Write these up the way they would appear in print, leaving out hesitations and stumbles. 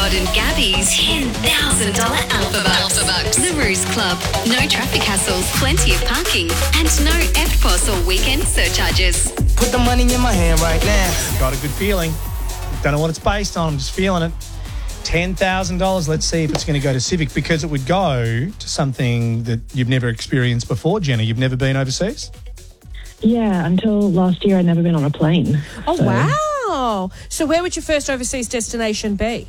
Rod and Gabby's $10,000 Alpha Bucks. The Ruse Club. No traffic hassles, plenty of parking, and no EFTPOS or weekend surcharges. Put the money in my hand right now. Got a good feeling. Don't know what it's based on. I'm just feeling it. $10,000. Let's see if it's going to go to Civic, because it would go to something that you've never experienced before. Jenna, you've never been overseas? Yeah, until last year I'd never been on a plane. Oh, wow. So where would your first overseas destination be?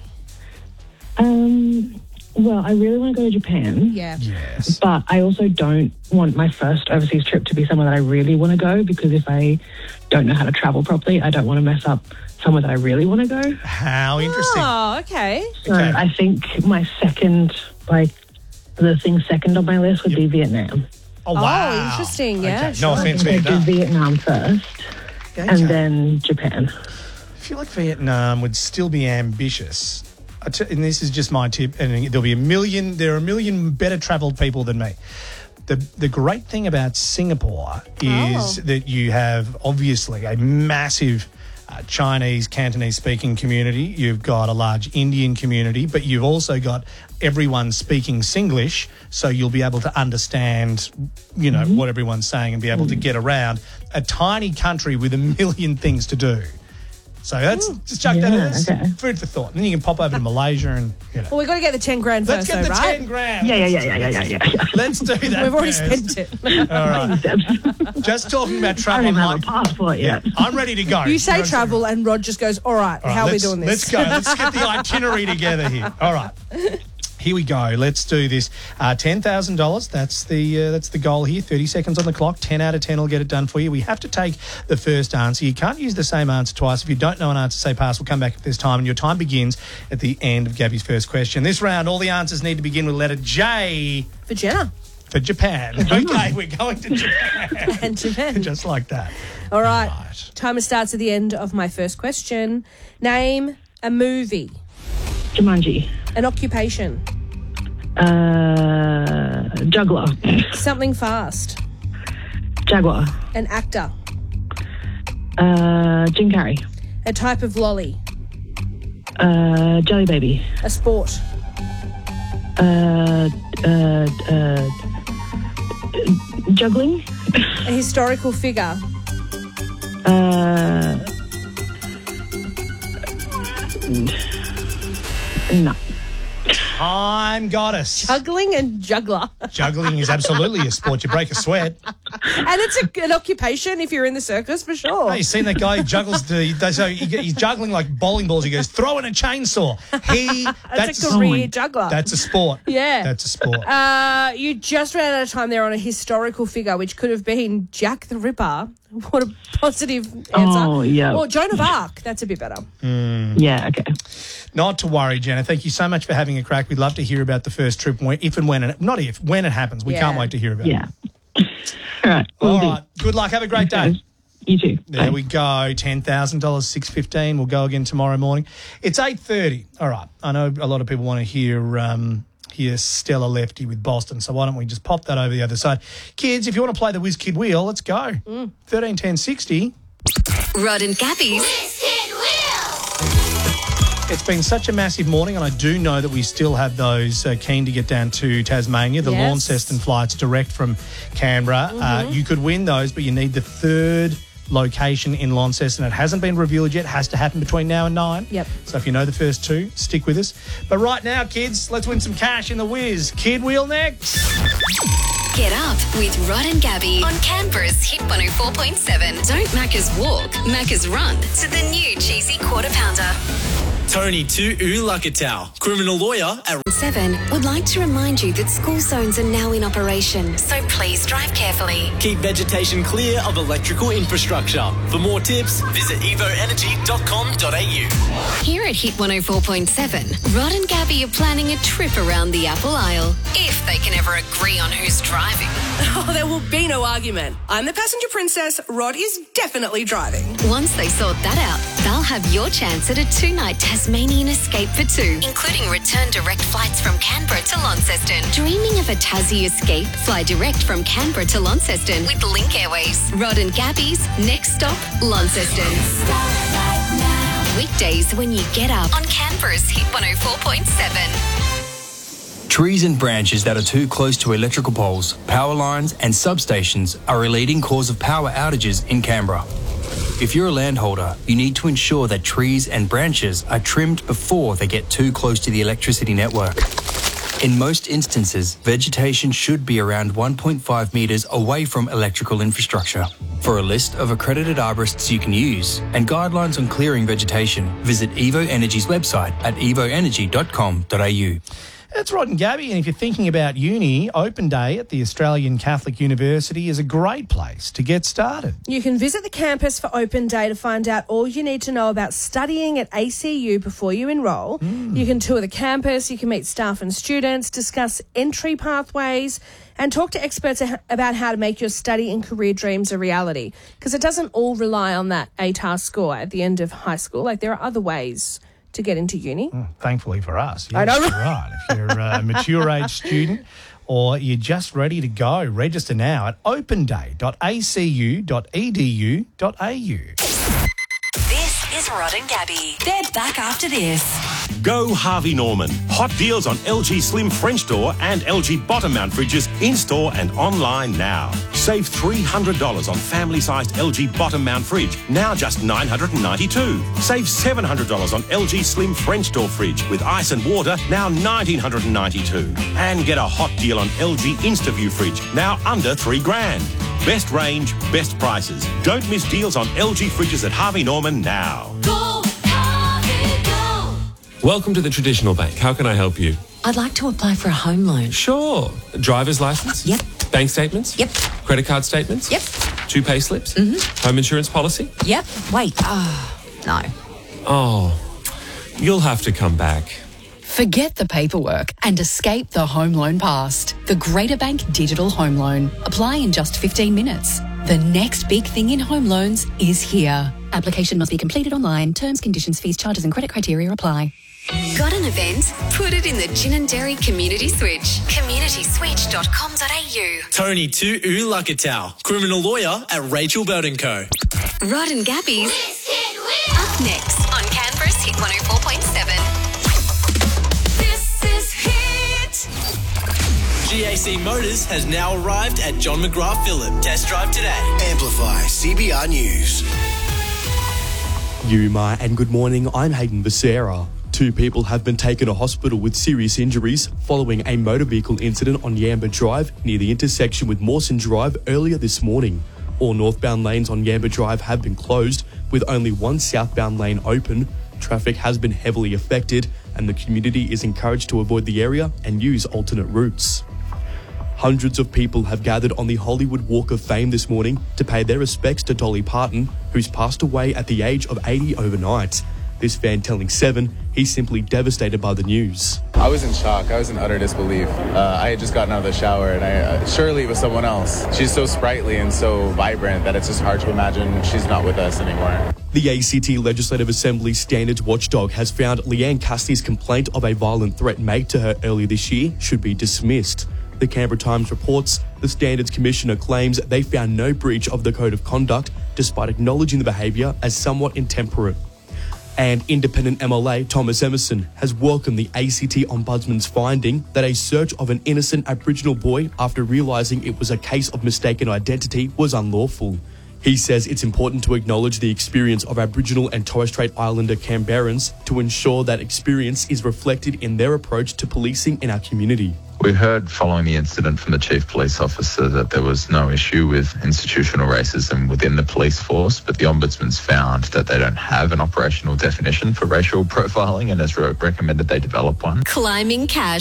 Well, I really want to go to Japan. Yeah. Yes. But I also don't want my first overseas trip to be somewhere that I really want to go, because if I don't know how to travel properly, I don't want to mess up somewhere that I really want to go. How interesting. Oh, okay. So I think my second, the thing second on my list would be Vietnam. Oh, wow. Oh, interesting. Yeah, Okay. sure. No offence, I'd do Vietnam. Vietnam first, Okay. and then Japan. I feel like Vietnam would still be ambitious. And this is just my tip, and there are a million better travelled people than me. The great thing about Singapore is that you have obviously a massive Chinese, Cantonese-speaking community. You've got a large Indian community, but you've also got everyone speaking Singlish, so you'll be able to understand, what everyone's saying and be able to get around a tiny country with a million things to do. So that's just chuck that in. Okay. Food for thought. And then you can pop over to Malaysia and, Well, we've got to get the 10 grand Let's first, get the though, right? 10 grand. Yeah. Let's do that. We've already first. spent it. All right. Just talking about I travel. don't even have a passport yet. I'm ready to go. You say know what I'm travel, and Rod just goes, all right, how are we doing this? Let's go. Let's get the itinerary together here. All right. Here we go. Let's do this. $10,000. That's the goal here. 30 seconds on the clock. 10 out of 10 will get it done for you. We have to take the first answer. You can't use the same answer twice. If you don't know an answer, say pass. We'll come back if there's time. And your time begins at the end of Gabby's first question. This round, all the answers need to begin with the letter J. For Jenna. For Japan. Okay, we're going to Japan. And Japan. Just like that. All right. Right. Timer starts at the end of my first question. Name a movie. Jumanji. An occupation. Juggler. Something fast. Jaguar. An actor. Jim Carrey. A type of lolly. Jelly Baby. A sport. Juggling. A historical figure. No. Time goddess. Juggling and juggler. Juggling is absolutely a sport. You break a sweat. And it's an occupation if you're in the circus, for sure. Hey, you seen that guy who juggles he's juggling like bowling balls. He goes, throw in a chainsaw. That's a career juggler. That's a sport. Yeah. That's a sport. You just ran out of time there on a historical figure, which could have been Jack the Ripper. What a positive answer. Oh, yeah. Or Joan of Arc. That's a bit better. Yeah, okay. Not to worry, Jenna. Thank you so much for having a crack. We'd love to hear about the first trip, when it happens. We can't wait to hear about it. Yeah. All right. All right. Good luck. Have a great day. You too. There Bye. we go. $10,000, $6.15. We'll go again tomorrow morning. It's 8:30. All right. I know a lot of people want to hear Stella Lefty with Boston, so why don't we just pop that over the other side. Kids, if you want to play the Whiz Kid Wheel, let's go. 13 10 60. Rod and Gabby's It's been such a massive morning, and I do know that we still have those keen to get down to Tasmania, the Yes. Launceston flights direct from Canberra. You could win those, but you need the third location in Launceston. It hasn't been revealed yet. Has to happen between now and 9. Yep. So if you know the first two, stick with us. But right now, kids, let's win some cash in the Whiz Kid Wheel next. Get up with Rod and Gabby on Canberra's Hit 104.7. Don't Macca's walk, Macca's run to the new cheesy quarter pounder. Tony Tu'u Lakatau, criminal lawyer at 7 would like to remind you that school zones are now in operation, so please drive carefully. Keep vegetation clear of electrical infrastructure. For more tips, visit evoenergy.com.au. Here at Hit 104.7, Rod and Gabby are planning a trip around the Apple Isle, if they can ever agree on who's driving. Oh, there will be no argument. I'm the passenger princess. Rod is definitely driving. Once they sort that out, they'll have your chance at a 2-night Tasmanian escape for 2, including return direct flights from Canberra to Launceston. Dreaming of a Tassie escape? Fly direct from Canberra to Launceston with Link Airways. Rod and Gabby's next stop, Launceston. weekdays when you get up on Canberra's Hit 104.7. Trees and branches that are too close to electrical poles, power lines and substations are a leading cause of power outages in Canberra. If you're a landholder, you need to ensure that trees and branches are trimmed before they get too close to the electricity network. In most instances, vegetation should be around 1.5 metres away from electrical infrastructure. For a list of accredited arborists you can use and guidelines on clearing vegetation, visit Evo Energy's website at evoenergy.com.au. That's Rod and Gabby, and if you're thinking about uni, Open Day at the Australian Catholic University is a great place to get started. You can visit the campus for Open Day to find out all you need to know about studying at ACU before you enrol. You can tour the campus, you can meet staff and students, discuss entry pathways, and talk to experts about how to make your study and career dreams a reality. Because it doesn't all rely on that ATAR score at the end of high school. Like, there are other ways to get into uni. Thankfully for us. Yes, I know. You're right. If you're a mature age student or you're just ready to go, register now at openday.acu.edu.au. This is Rod and Gabby. They're back after this. Go Harvey Norman. Hot deals on LG Slim French door and LG bottom mount fridges in-store and online now. Save $300 on family-sized LG bottom mount fridge, now just $992. Save $700 on LG Slim French door fridge with ice and water, now $1,992. And get a hot deal on LG InstaView fridge, now under $3,000. Best range, best prices. Don't miss deals on LG fridges at Harvey Norman now. Go, Harvey, go. Welcome to the Traditional Bank. How can I help you? I'd like to apply for a home loan. Sure. Driver's license? Yep. Bank statements? Yep. Credit card statements? Yep. 2 pay slips? Home insurance policy? Yep. Wait. No. Oh, you'll have to come back. Forget the paperwork and escape the home loan past. The Greater Bank Digital Home Loan. Apply in just 15 minutes. The next big thing in home loans is here. Application must be completed online. Terms, conditions, fees, charges and credit criteria apply. Got an event? Put it in the Ginninderry Community Switch. communityswitch.com.au. Tony Tu Ulakatau, criminal lawyer at Rachel Burton Co. Rod and Gabby's up next on Canberra's Hit 104.7. GAC Motors has now arrived at John McGrath Phillip. Test drive today. Amplify CBR News. Yuma and good morning, I'm Hayden Becerra. 2 people have been taken to hospital with serious injuries following a motor vehicle incident on Yamba Drive near the intersection with Mawson Drive earlier this morning. All northbound lanes on Yamba Drive have been closed, with only one southbound lane open. Traffic has been heavily affected and the community is encouraged to avoid the area and use alternate routes. Hundreds of people have gathered on the Hollywood Walk of Fame this morning to pay their respects to Dolly Parton, who's passed away at the age of 80 overnight. This fan telling Seven he's simply devastated by the news. I was in shock. I was in utter disbelief. I had just gotten out of the shower and surely it was someone else. She's so sprightly and so vibrant that it's just hard to imagine she's not with us anymore. The ACT Legislative Assembly Standards Watchdog has found Leanne Cassidy's complaint of a violent threat made to her earlier this year should be dismissed. The Canberra Times reports the Standards Commissioner claims they found no breach of the Code of Conduct despite acknowledging the behaviour as somewhat intemperate. And independent MLA Thomas Emerson has welcomed the ACT Ombudsman's finding that a search of an innocent Aboriginal boy after realising it was a case of mistaken identity was unlawful. He says it's important to acknowledge the experience of Aboriginal and Torres Strait Islander Canberrans to ensure that experience is reflected in their approach to policing in our community. We heard following the incident from the Chief Police Officer that there was no issue with institutional racism within the police force, but the Ombudsman's found that they don't have an operational definition for racial profiling and has recommended they develop one. Climbing cash